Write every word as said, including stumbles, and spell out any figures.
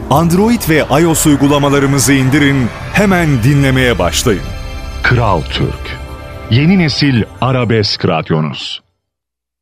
Android ve iOS uygulamalarımızı indirin, hemen dinlemeye başlayın. Kral Türk, yeni nesil arabesk radyonuz.